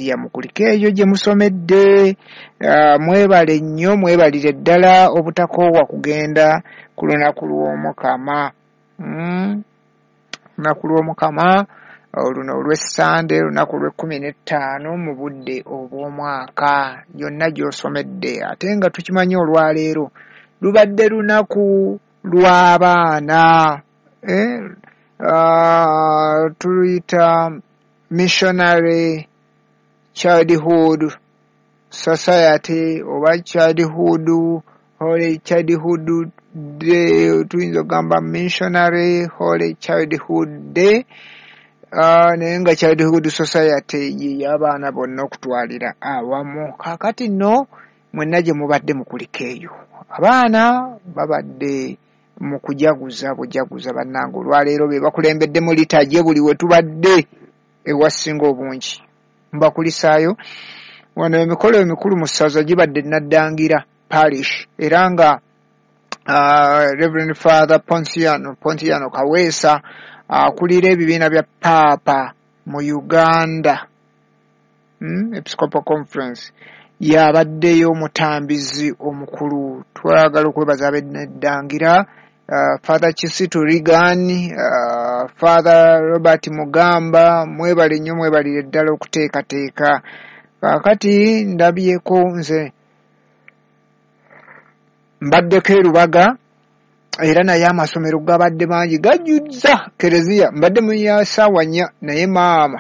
yamukulika eyo gye musomedde. Mwebale nnyo, mwebalire ddala obutakoowa kugenda ku lunaku lw'Omukama. Lunaku lw'Omukama luno olw'Essande, lunaku lw'15 mu budde obw'omwaka. Yonna gy'osomedde ate nga tukimanyi olwaleero lubadde lunaku lw'abaana. Tuluyita Missionary Childhood Society oba Holy Childhood Day, tuyinza okugamba Missionary Holy Childhood Day. Naye nga Childhood Society y'abaana bonna okutwalira awamu. Kaakati nno mwenna gye mubadde mukulika eyo, abaana babadde mu kujaguza bujaguza bannange. Olwaleero be bakulembedde mu litajje buli we tubadde ewasinga obungi. Mbakulisaayo wano emikolo emikulu mu ssaza gibadde Naddangira Parish, era nga Reverend Father Pontiano Kaweesa akulira ebibiina bya Paapa mu Uganda Episcopal Conference yabaddeyo omutambizi omukulu. Twagala okwebaza Naddangira, Father Kisitu Regan, Father Robert Mugamba, mwebale nnyo, mwebalire ddala okuteekateeka. Kaakati ndabyeko nze mbaddeko Lubaga, era naye amasomero gabadde mangi gajjuzza Kereziya. Mbadde mu ya ssaawa 4 naye maama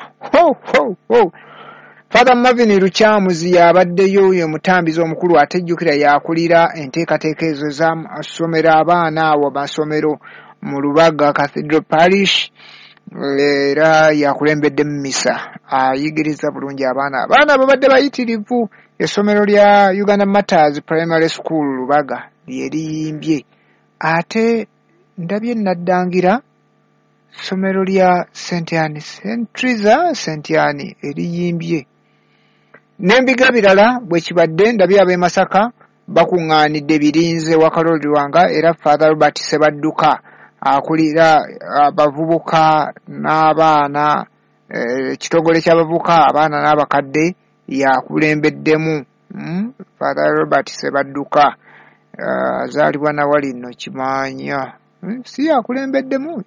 Father Marvin Lukyamuzi yabaddeyo, ye mutambizi omukulu ate jjukira yakulira enteekateeka ezo z'amasomero abaana awo amasomero mu Lubaga Cathedral Parish, era yakulembedde mu misa, ayigiriza bulungi abaana babadde bayitirivu. Essomero lya Uganda Matters Primary School Lubaga lye liyimbye. Ate ndabye Naddangira essomero lya St. Anne St. Anne eriyimbye. N'embiga birala bwe kibadde ndabye ab'e Masaka bakuŋŋaanidde Birinze wa Kaloli Lwanga, era Father Robert Sebadduka akulira abavubuka n'abaana, ekitongole ky'abavubuka abaana n'abakadde yakulembeddemu. Father Robert Sebadduka azaalibwa na wali nno Kimanya, si yakulembeddemu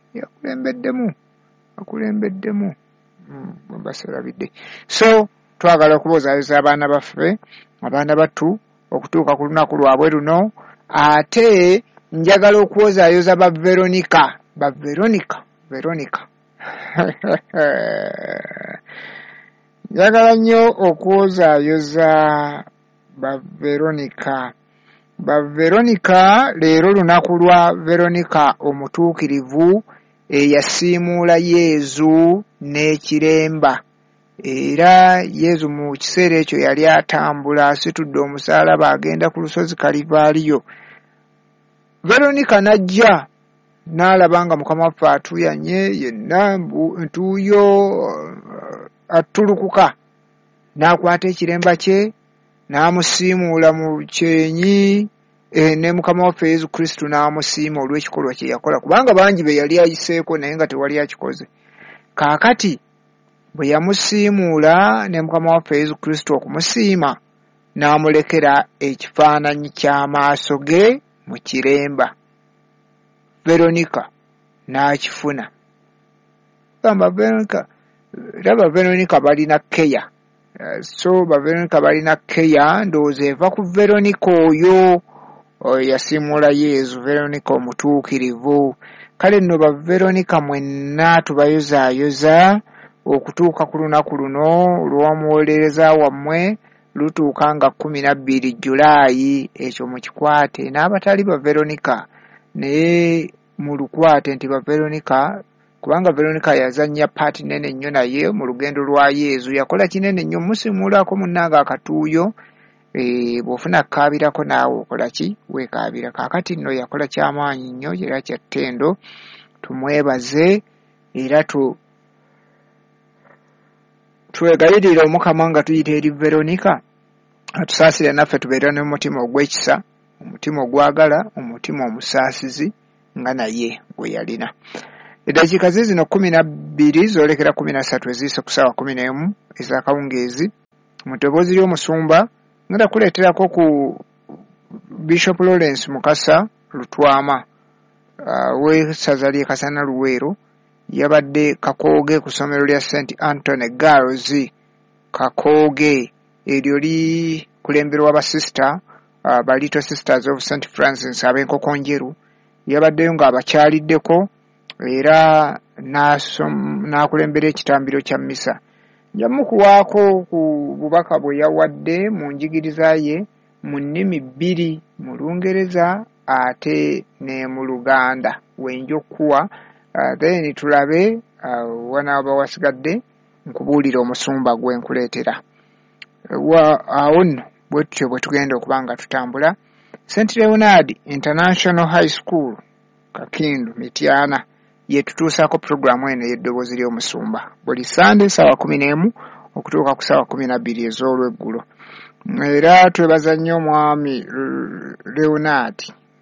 baserabidde. So twagala okubozaayoza abaana baffe, abaana battu okutuuka ku lunaku lwabwe luno. Ate njagala okuwozaayoza ba Veronica njagala nnyo okuwozaayoza ba Veronica. Leero lunaku lwa Veronica omutuukirivu eyasiimuula Yezu n'ekiremba, era Yezu mu kiseera ekyo yali atambula asitudde omusaalaba agenda ku lusozi Kalivaaliyo. Veronica n'ajja n'alaba nga Mukama waffe atuyanye, yenna ntuuyo attulukuka, n'akwata ekiremba kye n'amusiimuula mu kyenyi, ne Mukama waffe Yesu Kristo n'amusiima olw'ekikolwa kye yakola, kubanga bangi be yali ayiseeko naye nga tewali akikoze. Kaakati bwe yamusiimuula ne Mukama waffe Yesu Kristo okumusiima, n'amulekera ekifaananyi ky'amaaso ge mu kiremba. Veronica n'akifuna. Gamba Veronica balina keya. So Veronica balina keya, ndowooza eva ku Veronica oyo yasiimuula Yezu, Veronica omutuukirivu. Kale nno ba Veronica mwenna tubayozaayoza okutuuka ku lunaku luno olw'omuwolereza wammwe lutuuka nga 12 Julaayi. Ekyo mukikwate, n'abatali ba Veronica naye mulukwate nti ba Veronica, kubanga Veronica yazannya paati nene nnyo naye mu lugendo lwa Yezu. Yakola kinene nnyo, musimuulako munnanga akatuuyo, bw'ofuna akaabirako naawe okola ki? Weekaabira. Kaakati nno yakola kyamaanyi nnyo era kya ttendo. Tumwebaze era twegayirira Omukama nga tuyita eri Veronica atusaasire naffe tubeera n'omutima ogw'ekisa, omutima ogwagala, omutima omusaasizi nga naye gwe yalina. Eddakiika zino 12 zoolekera 13 eziise ku ssaawa 11 ez'akawungeezi. mu ddoboozi ly'omusumba ngenda kuleeterako ku Bishop Lawrence Mukasa Lutwama w'essaza ly'e Kasana Luweero yabadde Kakooge ku ssomero lya St. Anthony Girls Kakooge eryo likulemberwa abasista ba Little Sisters of St. Francis ab'Enkokonjeru yabaddeyo ng'abakyaliddeko era n'akulembera ekitambiro kya mmisa. Njamukuwaako ku bubaka bwe yawadde mu njigiriza ye mu nnimi bbiri mu Lungereza ate ne mu Luganda wenja okuwa then tulabe wanaaba wasigadde nkubuulira omusumba gwe nkuleetera awo nno bwe tutyo bwe tugenda okuba nga tutambula. St. Leonard International High School Kakindu Mityana yetutuusaako puroguramu eno y'eddoboozi ly'omusumba buli Sande ssaawa 11 okutuuka ku ssaawa 12 ez'olweggulo. Era twebaza nnyo omwami Leonard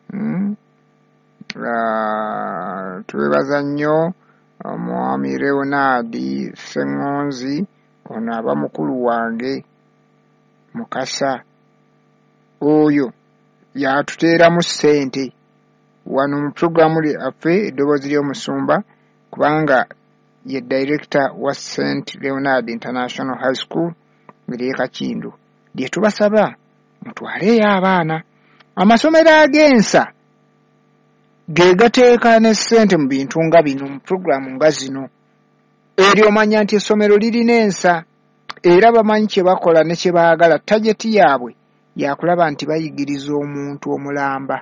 twebaza nnyo omwami Leonard Sseŋŋonzi ono aba mukulu wange Mukasa oyo yatuteeramu ssente wano mu puroguramu lyaffe eddoboozi ly'omusumba kubanga ye director wa St. Leonard International High School ngeri Kakindu. Lye tubasaba mutwaleeyo abaana. Amasomero ag'ensa ge gateeka ne ssente mu bintu nga bino mu puroguramu nga zino. Eryo omanya nti essomero lirina ensa era bamanyi kye bakola ne kye baagala. Tageti yaabwe yakulaba nti bayigiriza omuntu omulamba.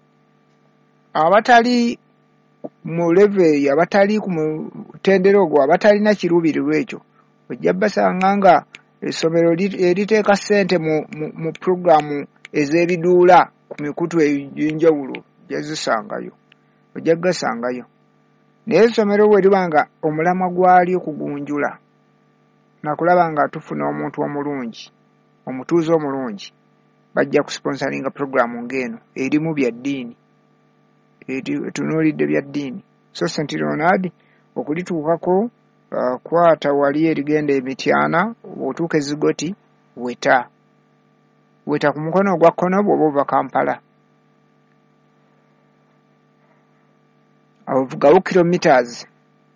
Abatali mu level abatali ku mutendera ogwo abatalina kiruubirirwa ekyo ojja basanga nga essomero eriteeka ssente mu puroguramu ez'ebiduula ku mikutu egy'enjawulo ojja gasangayo. Naye essomero bwe liba nga omulamwa gwalyo kugunjula nakulaba nga tufuna omuntu omulungi omutuuze omulungi bajja kusponsoringa puroguramu ng'eno erimu bya ddiini etunuulidde bya ddiini. So St. Leonard okulituukako kwata wali erigenda Emityana otuuka Ezigoti weta ku mukono ogwa kkono bw'oba ova Kampala ovugawo kilometers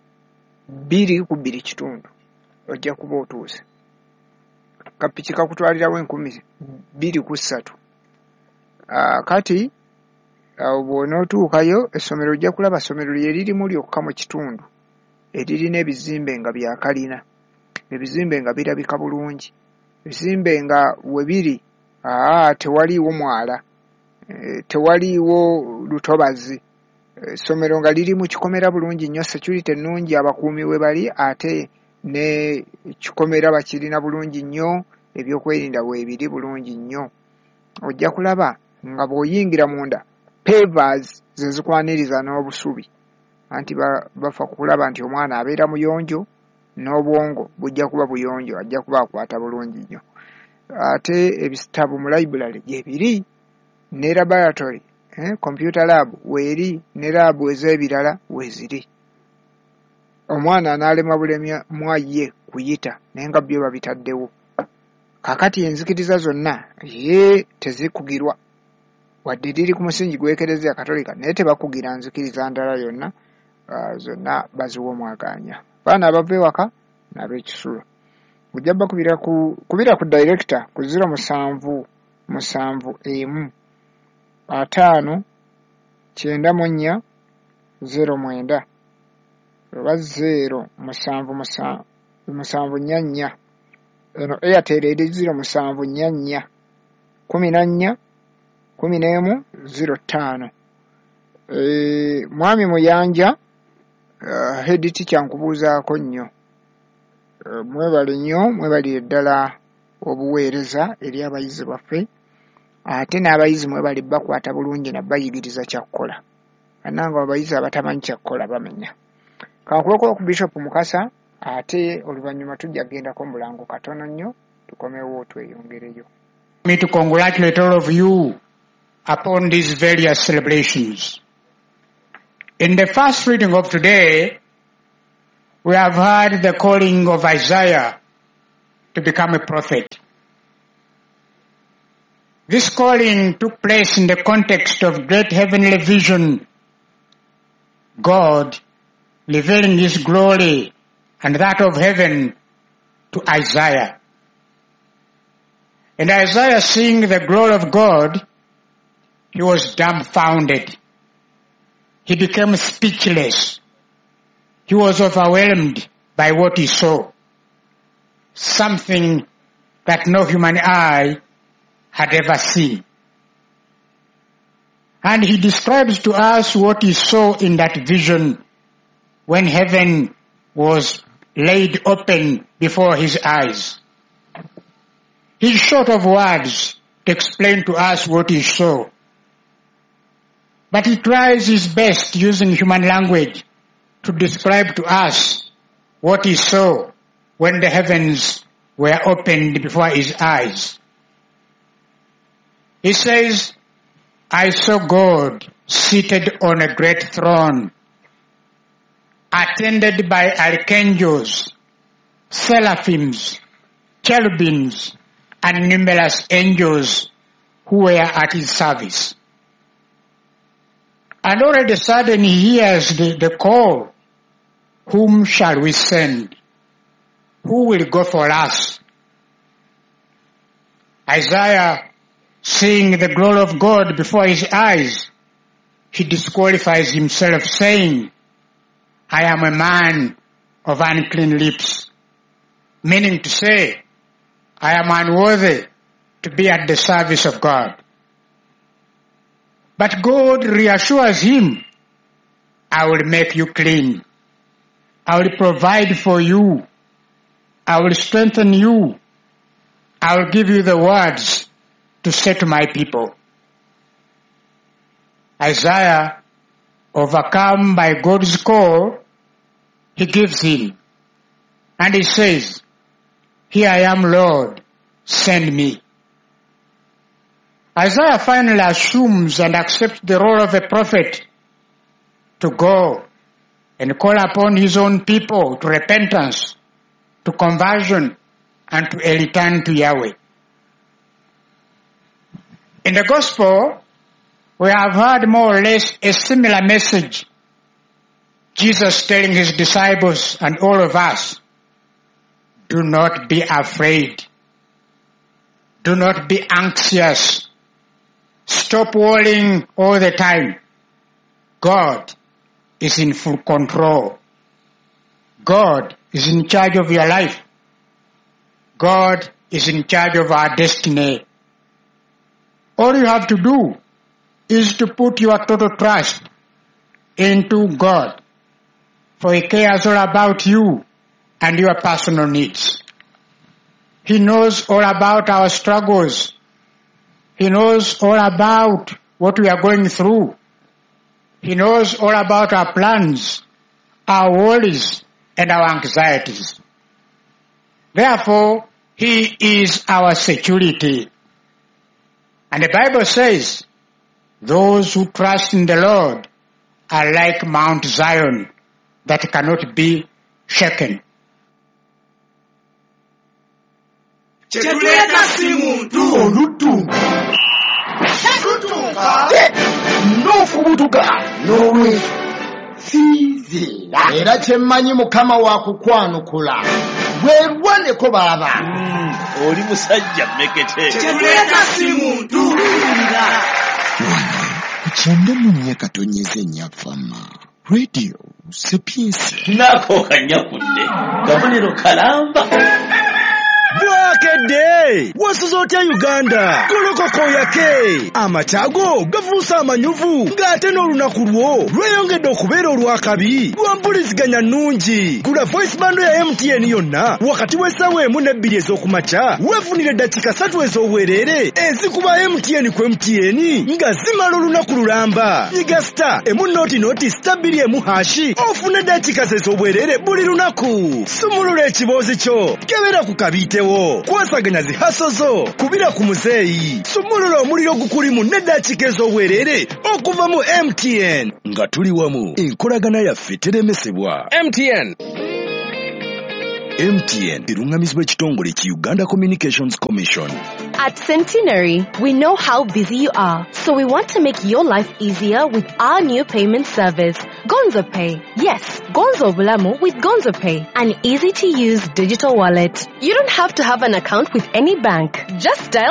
2.2 ojja kuba otuuse. Kapiki kakutwalirawo 2.3 kati bw'onootuukayo essomero ojja kulaba ssomero lye lirimu lyokka mu kitundu eririna ebizimbe nga bya kalina, ebizimbe nga birabika bulungi, ebizimbe nga we biri tewaliiwo mwala, tewaliiwo lutobazi, essomero nga liri mu kikomera bulungi nnyo, security ennungi, abakuumi we bali ate ne kikomera bakirina bulungi nnyo, ebyokwerinda weebiri bulungi nnyo. Ojja kulaba nga bw'oyingira munda pavers ze zikwaniriza n'obusubi anti bafa kulaba nti omwana abeera muyonjo n'obwongo bujja kuba buyonjo, ajja kuba akwata bulungi nnyo. Ate ebisitabu mu library gyebiri ne laboratory computer lab weeri ne laabu ez'ebirala weeziri. Omwana anaalema bulemya mwaye kuyita naye nga byo babitaddewo. Kakati enzikiriza zonna tezikugirwa wadde liri ku musingi gw'Ekereziya Katolika naye tebakugira nzikiriza ndala yonna, zonna baziwa omwaganya. Baana abava ewaka n'ab'ekisulo ojja bakubira ku director ku 07 71 5 94 09 oba 0 7 eno Airtel eri 07 44 14 11 05. Mwami Muyanja head teacher nkubuuzaako nnyo, mwebale nnyo, mwebalire ddala obuweereza eri abayizi baffe, ate n'abayizi mwebale bakwata bulungi nabayigiriza kyakkola. Ananga abayizi abatamanyi kyakkola bamenya. Kankuloko ku Bishop Mukasa ate oluvannyuma tujja gendako mulango katono nnyo tukomewo tweyongereyo. Me to congratulate all of you upon these various celebrations. In the first reading of today, we have heard the calling of Isaiah to become a prophet. This calling took place in the context of great heavenly vision, God revealing His glory and that of heaven to Isaiah. And Isaiah, seeing the glory of God, he was dumbfounded. He became speechless. He was overwhelmed by what he saw. Something that no human eye had ever seen. And he describes to us what he saw in that vision when heaven was laid open before his eyes. He's short of words to explain to us what he saw. But he tries his best using human language to describe to us what he saw when the heavens were opened before his eyes. He says, I saw God seated on a great throne, attended by archangels, seraphims, cherubims, and numerous angels who were at his service. And all of a sudden he hears the call, whom shall we send? Who will go for us? Isaiah, seeing the glory of God before his eyes, he disqualifies himself, saying, I am a man of unclean lips, meaning to say, I am unworthy to be at the service of God. But God reassures him, I will make you clean. I will provide for you. I will strengthen you. I will give you the words to say to my people. Isaiah, overcome by God's call, he gives in. And he says, here I am, Lord, send me. Isaiah finally assumes and accepts the role of a prophet to go and call upon his own people to repentance, to conversion, and to a return to Yahweh. In the gospel, we have heard more or less a similar message. Jesus telling his disciples and all of us, do not be afraid. Do not be anxious. Stop worrying all the time. God is in full control. God is in charge of your life. God is in charge of our destiny. All you have to do is to put your total trust into God, for He cares all about you and your personal needs. He knows all about our struggles. He knows all about what we are going through. He knows all about our plans, our worries, and our anxieties. Therefore, He is our security. And the Bible says, those who trust in the Lord are like Mount Zion that cannot be shaken. Chetuleta si muntu olutu. N'ofubutuka n'olwe sinzira. Era kyemmanyi Mukama wa kukwanukula bwerwaneko baba. Oli musajja mmekete. Chetuleta si muntu. Kukyenda munye katonyeze nnyafama. Radio Sapiensia. Nako kanyakudde. Gavuniro kalamba. Bwakedde wasuzotya Uganda golokoko yake amatago gafuusa amanyuvu ng'ate n'olunaku lwo lweyongedde okubeera olwakabi lwampuliziganya nnungi. Gula voice bando ya MTN yonna wakati w'essaawa 1 ne 2 ez'okumakya weefunire eddakiika 3 ez'obwereere ezikuba MTN ku MTN nga zimala olunaku lulamba. Nyiga star emu star 2 hashi ofune eddakiika ez'obwereere buli lunaku. Sumulula ekiboozi kyo kebera ku kabitewo kwasaganya zihaso zo kubira ku muzeeyi. Sumulula omuliro gukulimu n'eddakiika ez'obwereere okuva mu MTN nga tuli wamu enkolagana yaffe teremesebwa. MTN erungamizibwa ekitongole ki Uganda Communications Commission. At Centenary, we know how busy you are, so we want to make your life easier with our new payment service, Gonzo Pay. Yes, Gonzo Bulamu with Gonzo Pay, an easy-to-use digital wallet. You don't have to have an account with any bank. Just dial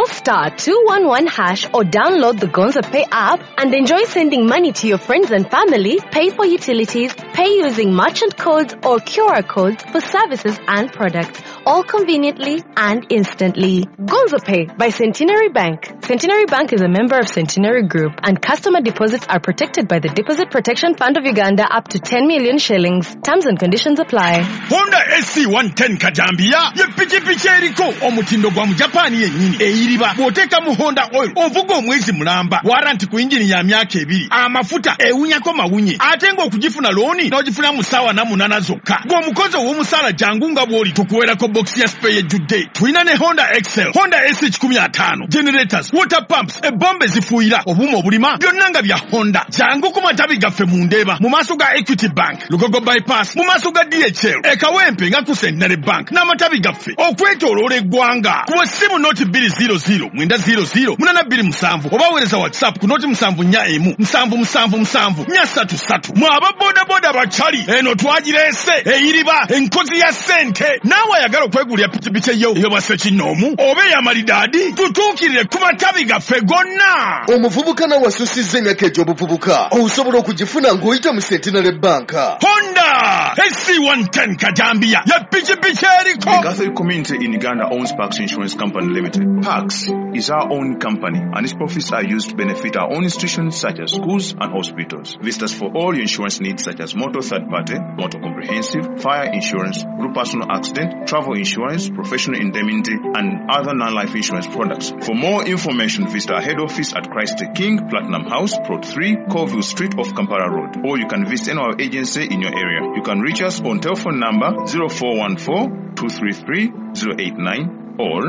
*211# or download the Gonzo Pay app and enjoy sending money to your friends and family, pay for utilities, pay using merchant codes or QR codes for services and products, all conveniently and instantly. Gonzo Pay by Centenary Bank. Centenary Bank is a member of Centenary Group, and customer deposits are protected by the Deposit Protection Fund of Uganda up to 10 million shillings. Terms and conditions apply. Honda SC110 Kajambia ye pichipichi eriko omutindo gwa mu Japan yennyini eyiriba bw'oteeka mu Honda oil ovuga omwezi mulamba warranty ku engine ya myaka 2 amafuta ewunyako mawunye ate ng'okugifuna looni n'ogifuna mu ssaawa 8 zokka ng'omukozi ow'omusaala jangu nga bw'oli tukuweerako box ya spare ejjudde tulina ne Honda Excel, Honda SH15, generators, water pumps, ebombe zifuuyira obuuma obulima byonna nga bya Honda. Jangu ku matabi gaffe mu Ndeeba mu maaso ga Equity Bank, Lugogo Bypass mu maaso ga DHL, Ekawempe nga ku Centenary Bank n'amatabi gaffe okwetooloola eggwanga ku ssimu noti 200 900 827 oba weereza WhatsApp ku noti 741 777 433. Mwaba bodaboda bachali eno twagireese eyiriba enkozi ya ssente naawe ayagala okwegulira pichipichi eyo base kinoomu oba ey'amalidaadi tutuukirire ku matabi gaffe gonna. Omuvubuka nawasusiza emyaka egy'obuvubuka osobola okugifuna ng'oyita mu Centenary Bank. Honda SC110 Kajambia ya pichipichi eriko. The Catholic community in Uganda owns Parks Insurance Company Limited. Parks is our own company, and its profits are used to benefit our own institutions such as schools and hospitals. Visit us for all your insurance needs such as motor third party, motor comprehensive, fire insurance, group personal accident, travel insurance, professional indemnity, and other non-life insurance products. For more information, visit our head office at Christ the King, Platinum House, Plot 3, Colville Street off Kampala Road, or you can visit any of our agency in your area. You can reach us on telephone number 0414 233 089 or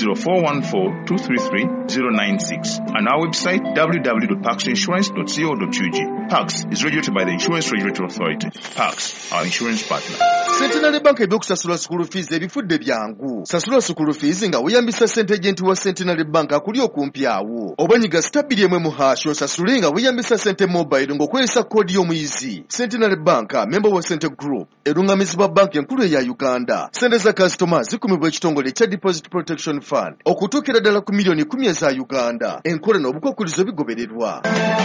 0414-233-096 and our website www.parksinsurance.co.ug. Parks is regulated by the Insurance Regulatory Authority. Parks, our insurance partner. Centenary Bank ebyokusasula school fees ebifudde byangu. Sasula school fees nga weyambisa ssente agent wa Centenary Bank akuli okumpi awo. Obanyiga stabili emwe mu hash osasule nga weyambisa ssente mobile ng'okozesa koodi y'omuyizi. Centenary Bank, member wa Centre Group, erungamizibwa bank enkulu eya Uganda. Ssente za customers zikumibwa ekitongole kya Deposit Protection Fund okutuukira ddala ku milioni 10 eza Uganda. Enkola n'obukwakkulizo bigobererwa.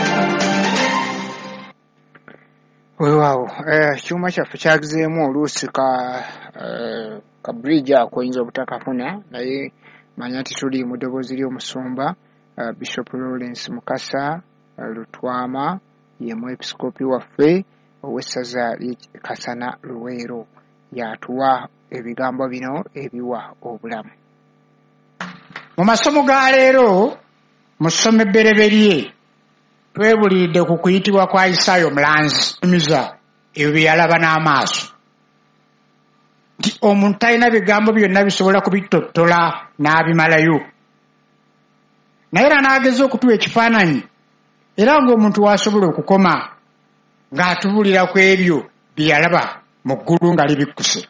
Weewaawo kyuma kyaffe kyagizeemu oluusi ka bridge ako oyinza obutakafuna naye manya nti tuli mu ddoboozi ly'omusumba Bishop Lawrence Mukasa Lutwama ye mwepiskopi waffe ow'essaza Kasana Luweero yatuwa ebigambo bino ebiwa obulamu. Mu masomo ga leero mu ssomo ebbereberye twebulidde ku kuyitibwa kwa Isaayo Mulanzi miza ebyo bye yalaba n'amaaso nti omuntu talina bigambo byonna bisobola kubitottola n'abimalayo naye era n'ageza okutuwa ekifaananyi era ng'omuntu wasobola okukoma ng'atubulira ku ebyo bye yalaba mu ggulu nga libikkuse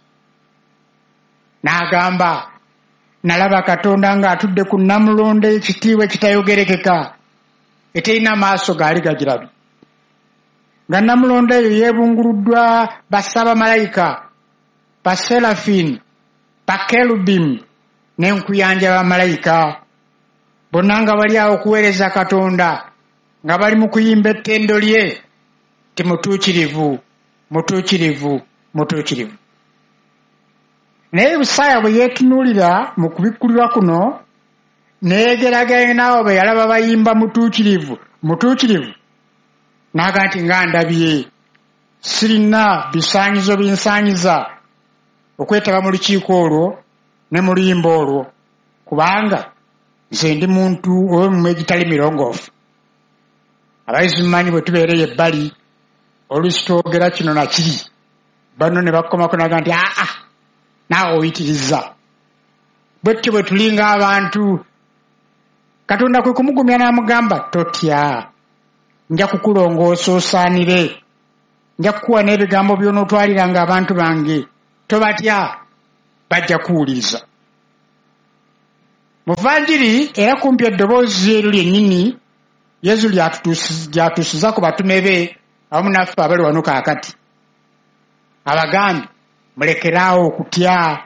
n'agamba nalaba Katonda ng'atudde ku Namulonde ekitiibwa ekitayogerekeka eterina maaso gaali gagirabye nga Namulonde eyo yeebunguluddwa bassabamalayika baserafini bakerubimu n'enkuyanja bamalayika bonna nga bali awo okuweereza Katonda nga bali mu kuyimba ettendo lye ti mutuukirivu mutuukirivu mutuukirivu. Naye Isaaya bwe yeetunuulira mu kubikkulirwa kuno neyegeraganya n'abo be yalaba bayimba mutuukirivu mutuukirivu n'aga nti nga ndabye sirina bisaanyizo binsaanyiza okwetaba mu lukiiko olwo ne mu luyimba olwo kubanga nze ndi muntu ow'emimwa egitali mirongoofu. Abayizi mumanyi bwe tubeereye ebbali oluusi twogera kino na kiri banno ne bakomako naga nti naawe oyitiriza bwetyo bwe tulinga abantu Katonda kwe kumugumya n'amugamba totya nja kukulongoosa osaanire nja kukuwa n'ebigambo by'onootwaliranga abantu bange tobatya bajja kuwuliriza. Muvanjiri era kumpi eddoboozi eryo lyennyini Yesu lyatuusiza ku batume be awamu naffe abali wano kaakati. Abagambye mulekeraawo okutya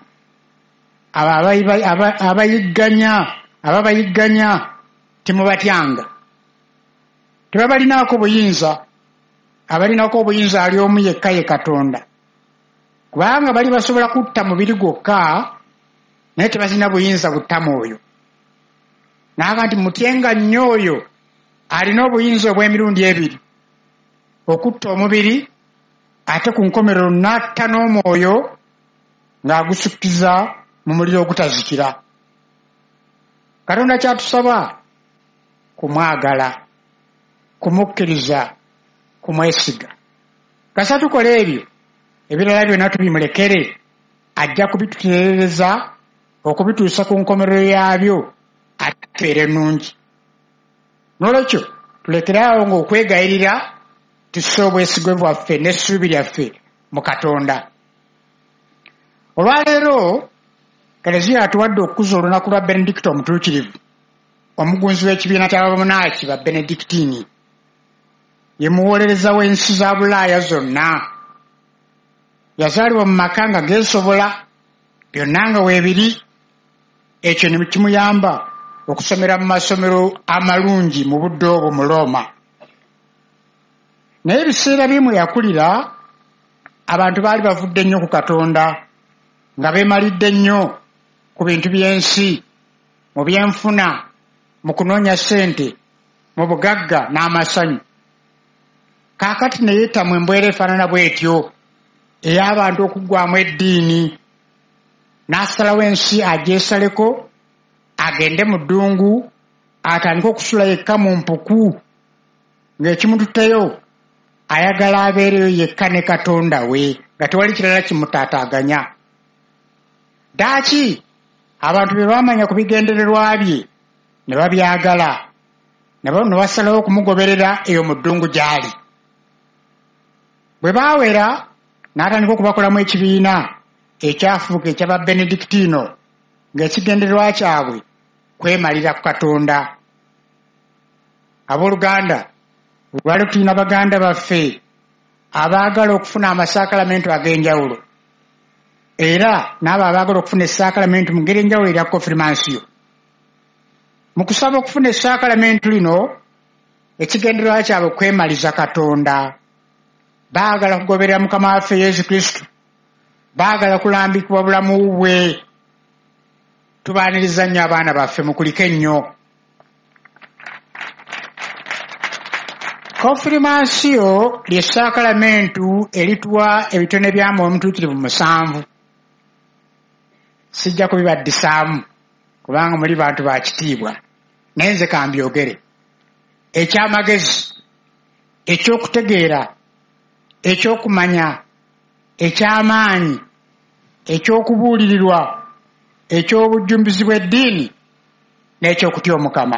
ababayigganya temubatyanga. Tebabalinaako buyinza. Abalinako obuyinza ali omu yekka ye Katonda. Kubanga bali basobola kutta mubiri gwokka naye tebazina buyinza butta mwoyo. Naga nti mutyenga nnyo oyo alina obuyinza obw'emirundi ebiri okutta omubiri ate ku nkomerero n'atta n'omwoyo ng'agusukkiza mu muliro ogutazikira. Katonda kyatusaba kumwagala, kumukkiriza, kumwesiga. Kasa tukole ebyo ebirala byonna tubimulekere, ajja kubitutereereza okubituusa ku nkomerero yaabyo atubeere nnungi. N'olwekyo tulekeraawo ng'okwegayirira tusse obwesigwe bwaffe n'essuubi lyaffe mu Katonda. Olwaleero Kaleziya atuwadde okukuza olunaku lwa Benedicto omutuukirivu, omugunzi w'ekibiina ky'abamonaki ba Benedictini. Ye muwolereza w'ensi za Bulaaya zonna. Yazaalibwa mu maka nga geesobola, byonna nga weebiri. Ekyo ne kimuyamba okusomera mu masomero amalungi mu budde obwo mu Roma. Naye ebiseera bimu yakulira, abantu baali bavudde nnyo ku Katonda, nga beemalidde nnyo ku bintu by'ensi, mu byenfuna, mu kunoonya ssente, mu bugagga n'amasanyu. Kaakati ne yeetamu embwera efaanana bw'etyo ey'abantu okuggwamu eddiini, n'asalawo ensi agyesaleko, agende mu ddungu, atandike okusula yekka mu mpuku, ng'ekimututteyo ayagala abeereyo yekka ne Katonda we, nga tewali kirala kimutaataaganya. Ddaaki abantu be baamanya ku bigendererwa bye ne babyagala, ne basalawo okumugoberera eyo mu ddungu gy'ali. Bwe baawera n'atandika okubakolamu ekibiina ekyafuuka eky'aba Benedictino, ng'ekigendererwa kyabwe kwemalira ku Katonda. Abooluganda, lwali tulina baganda baffe abaagala okufuna amasaakalamento ag'enjawulo, era n'abo abaagala okufuna essaakalamento mu ngeri enjawulo erya konfirmansiyo. Mu kusaba okufuna essaakalamento lino, ekigendererwa kyabwe kwemaliza Katonda. Baagala kugoberera Mukama waffe Yesu Kristo, baagala kulambikibwa bulamu bwe. Tubaaniriza nnyo abaana baffe, mukulike ennyo. Konfirmansiyo ly'essaakalamento erituwa ebitone bya Mwoyo Mutuukirivu 7. Sijja kubibaddisaamu kubanga muli bantu ba kitiibwa, naye nze kambyogere. Eky'amagezi, eky'okutegeera, eky'okumanya, eky'amaanyi, eky'okubuulirirwa, eky'obujjumbizi bw'eddiini, n'eky'okutya Omukama.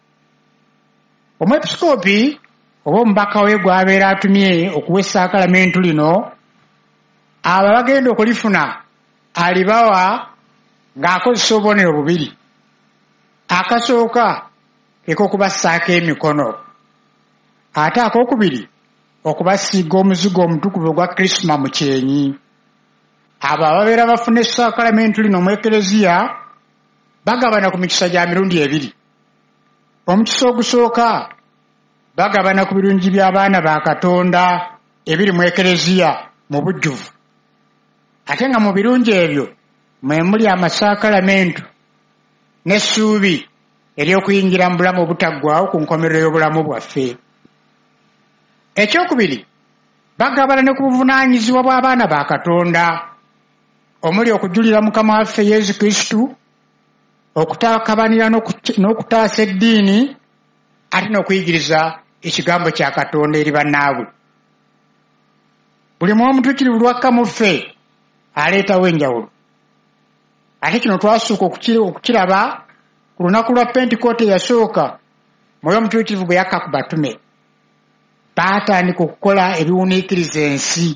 Omwepisikoopi oba omubaka we gw'abeera atumye okuwa essaakalamento lino, abo bagenda okulifuna alibawa ng'akozesa obubonero bubiri. Akasooka ek'okubassaako emikono, ate ak'okubiri okubasiiga omuzigo omutukuvu ogwa Krisima mu kyenyi. Abo ababeera bafuna essaakalamento lino mu Ekereziya bagabana ku mikisa gya mirundi ebiri. Omukisa ogusooka bagabana ku birungi by'abaana ba Katonda ebiri mu Ekereziya mu bujjuvu. Ate nga mu birungi ebyo mwe muli amasaakalamento n'essuubi ery'okuyingira mu bulamu obutaggwaawo ku nkomerero y'obulamu bwaffe. Ekyokubiri, bagabana ne ku buvunaanyizibwa bw'abaana ba Katonda, omuli okujulira Mukama waffe Yesu Kristo, okutakabanira n'okutaasa eddiini, ate n'okuyigiriza ekigambo kya Katonda eri bannaabwe. Buli Mwoyo Mutuukirivu lwakka mu ffe aleetawo enjawulo. Ate kino twasooka okukiraba ku lunaku lwa Pentekote eyasooka Mwoyo Mutuukirivu bwe yakka ku batume. Baatandika okukola ebiwuniikiriza ensi.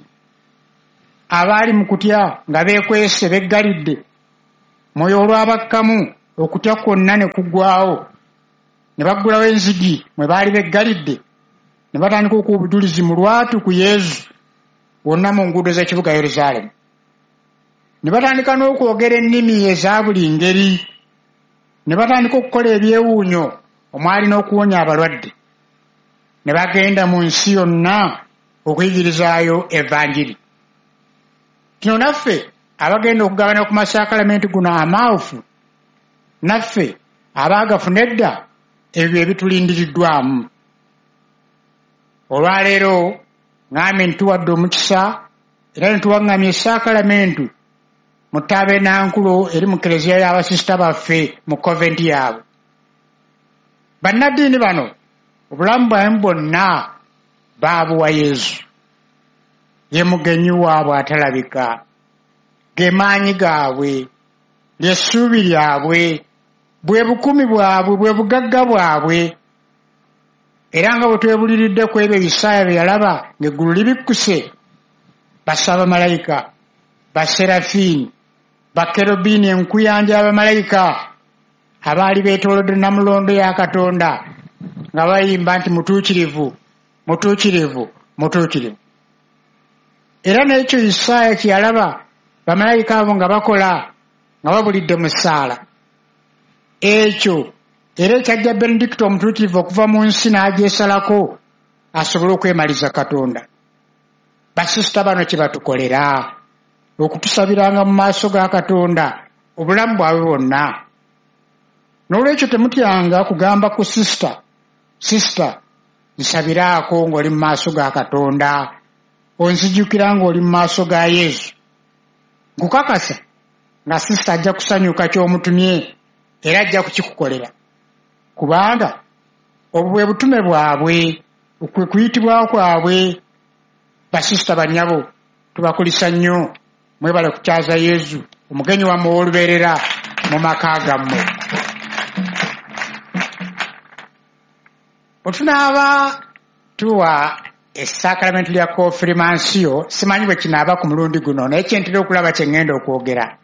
Abaali mu kutya nga beekwese beggalidde, Mwoyo olwabakkamu okutya kwonna ne kuggwaawo ne baggulawo enzigi mwe baali beggalidde ne batandika okuwa obujulizi mu lwatu ku Yesu wonna mu nguudo z'ekibuga Yerusaalemi. Ne batandika n'okwogera ennimi eza buli ngeri, ne batandika okukola ebyewuunyo omwali n'okuwonya abalwadde. Ne bagenda mu nsi yonna okuyigirizaayo evanjiri. Kino naffe abagenda okugabana ku masakalamenti guno amaafu, naffe abaagafuna edda ebyo ebitulindiriddwamu. Olwaleero ngambye ntuwadde omukisa era nituwaŋŋamya esaakalamentu mu Tabernakulo eri mu Kereziya y'abasisita baffe mu Covent yaabwe. Bannaddiini bano obulamu bwabwe bwonna baabuwa Yesu. Ye mugenyi waabwe atalabika, ge maanyi gaabwe, ly'essuubi lyabwe, bwe bukumi bwabwe, bwe bugagga bwabwe. Era nga bwe twebuliridde ku ebyo Isaaya bye yalaba ng'eggulu libikkuse, bassabamalayika, baserafiini, bakerubiini, enkuyanja y'abamalayika abaali beetoolodde Namulondo ya Katonda nga bayimba nti mutuukirivu, mutuukirivu, mutuukirivu. Era n'ekyo Isaaya kye yalaba bamalayika abo nga bakola nga babulidde mu ssaala, ekyo era ekyajja Benedicto omutuukirivu okuva mu nsi n'agyesalako asobole okwemaliza Katonda. Basisita bano kye batukolera okutusabiranga mu maaso ga Katonda obulamu bwabwe bwonna. N'olwekyo temutyanga kugamba ku sisita, nsabiraako ng'oli mu maaso ga Katonda, onzijukira ng'oli mu maaso ga Yesu. Nkukakasa nga sisita ajja kusanyuka ky'omutumye era ajja kukikukolera, kubanga obwo bwe butume bwabwe, kwe kuyitibwa kwabwe. Basisita bannyabo tubakulisa nnyo, mwebale kukyaza Yesu omugenyi wammwe ow'olubeerera mu maka gammwe. Bwe tunaaba tuwa essaakalamentu lya konfirimansiyo, simanyi bwe kinaaba ku mulundi guno, naye kyentera okulaba kye ŋŋenda okwogera.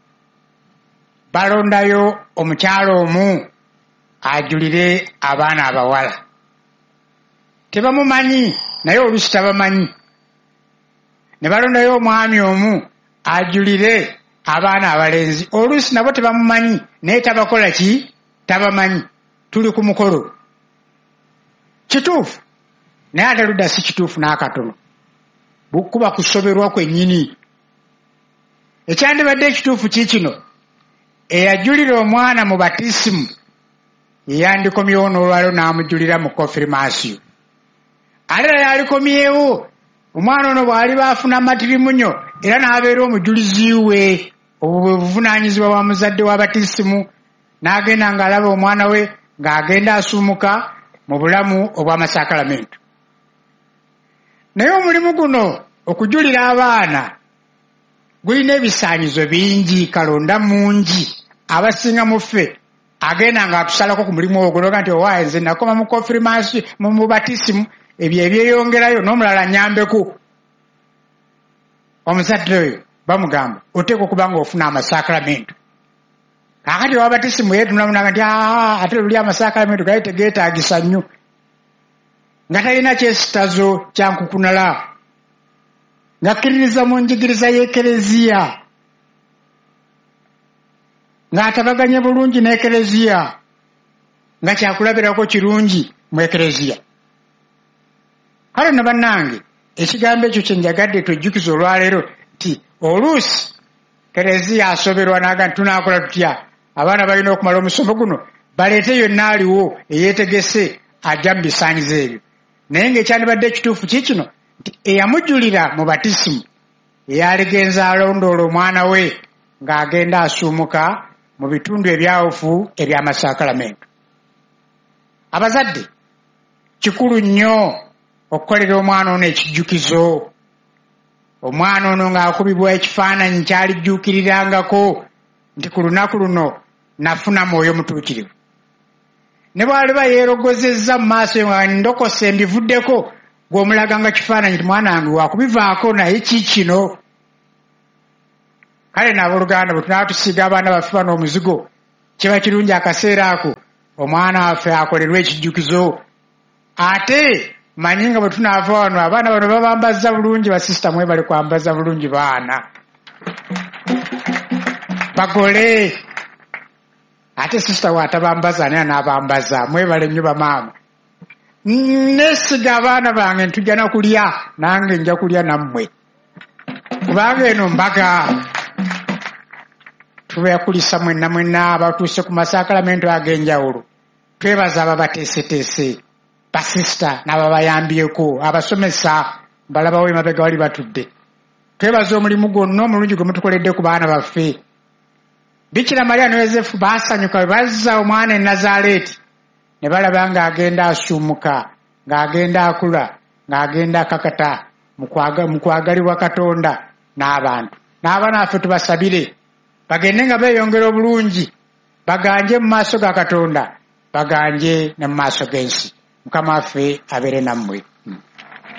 Balondayo omukyalo omu ajulire abaana abawala. Tebamumanyi naye oluusi tabamanyi. Ne balondayo omwami omu ajulire abaana abalenzi, oluusi nabo tebamumanyi naye tabakola ki? Tabamanyi. Tuli ku mukolo. Kituufu naye ate ludda si kituufu n'akatono, kuba kusoberwa kwennyini. Ekyandibadde ekituufu kiikino, eyajulira omwana mu batisimu yeyandikomyewo n'olwalo n'amujulira mu konfirimansiyo. Ate yalikomyewo omwana ono bw'ali baafuna matirimunyo era n'abeera omujulizi we, obwo bwe buvunaanyizibwa bwa muzadde w'abatisimu, n'agenda ng'alaba omwana we ng'agenda asuumuka mu bulamu obw'amasakalamentu. Naye omulimu guno okujulira abaana gulina ebisaanyizo bingi, kalonda mungi. Abasinga mu ffe agenda ng'atusalako ku mulimu ogwo noga nti owaaye nze nakoma mu konfirimansi mu batisimu, ebyo ebyeyongerayo n'omulala nyambeku. Omuzadde oyo bamugamba oteeka okuba nga ofuna amasakalamentu. Kakati owabatisimu yeetunamunaga nti ate luli amasakalamentu gali tegeetaagisa nnyo, nga talina kyesitazo kyankukunala, ng'akkiririza mu njigiriza y'ekereziya, ng'atabaganye bulungi n'ekereziya, nga kyakulabirako kirungi mu ekereziya. Kale na bannange, ekigambo ekyo kye njagadde twejjukiza olwaleero nti oluusi kereziya asoberwa naga tunaakola tutya, abaana balina okumala omusomo guno baleete yonna aliwo eyeetegese ajja mu bisaanyizo ebyo. Naye ng'ekyandibadde ekituufu kiikino nti eyamujulira mu batisimu eyalegenza alondoola omwana we ng'agenda asuumuka mu bitundu ebyawufu eby'amasakalamentu. Abazadde, kikulu nnyo okukolera omwana ono ekijjukizo. Omwana ono ng'akubibwa ekifaananyi kyalijjuukirirangako nti ku lunaku luno nafuna mwoyo mutuukirivu. Ne bw'aliba yeerogozezza mu maaso nga ndokose mbivuddeko, gw'omulaga nga kifaananyi ti mwana wange waakubivaako naye kiikino. Kale n'abooluganda bwe tunaaba tusiiga abaana baffe bano omuzigo, kiba kirungi akaseera ako omwana waffe akolerwa ekijjukizo. Ate manyi nga bwe tunaava wano abaana bano babambaza bulungi, basisita mwebale kwambaza bulungi baana bagole. Ate sisita waatabambaza naye anaabambaza, mwebale nnyo bamaama. Nesiga abaana bange ntujja na kulya, nange nja kulya nammwe, kubanga eno mbaga tubekulisa mwenna mwenna abatuuse ku masakalamento ag'enjawulo. Twebaza ababateeseteese, basisita n'ababayambyeko, abasomesa balabawo emabega wali batudde. Twebaza omulimu gwonna omulungi gwe mutukoledde ku baana baffe. Bikira Maria ne Yosefu baasanyuka bwe bazza omwana e Nazaaleeti, ne balaba ng'agenda asumuka, ng'agenda akula, ng'agenda akakata mu kwagalibwa Katonda n'abantu. N'abaana baffe tubasabire bagende nga beeyongera obulungi, baganje mu maaso ga Katonda, baganje ne mu maaso g'ensi. Mukama waffe abeere nammwe.